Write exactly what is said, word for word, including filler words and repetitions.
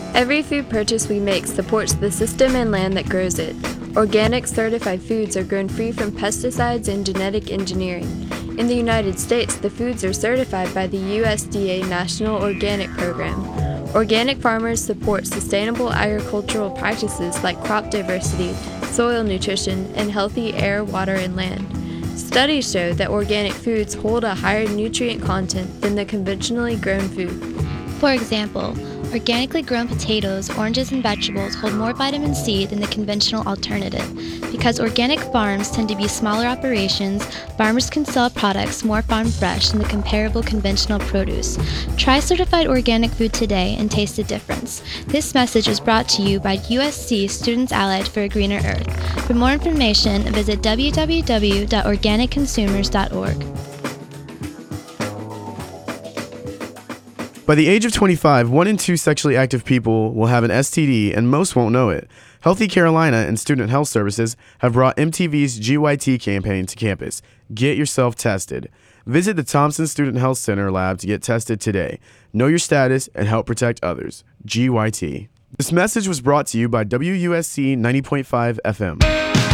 Every food purchase we make supports the system and land that grows it. Organic certified foods are grown free from pesticides and genetic engineering. In the United States, the foods are certified by the U S D A National Organic Program. Organic farmers support sustainable agricultural practices like crop diversity, soil nutrition, and healthy air, water, and land. Studies show that organic foods hold a higher nutrient content than the conventionally grown food. For example, organically grown potatoes, oranges, and vegetables hold more vitamin C than the conventional alternative. Because organic farms tend to be smaller operations, farmers can sell products more farm fresh than the comparable conventional produce. Try certified organic food today and taste the difference. This message is brought to you by U S C Students Allied for a Greener Earth. For more information, visit w w w dot organic consumers dot org. By the age of twenty-five, one in two sexually active people will have an S T D, and most won't know it. Healthy Carolina and Student Health Services have brought M T V's G Y T campaign to campus. Get yourself tested. Visit the Thompson Student Health Center lab to get tested today. Know your status and help protect others. G Y T. This message was brought to you by W U S C ninety point five F M.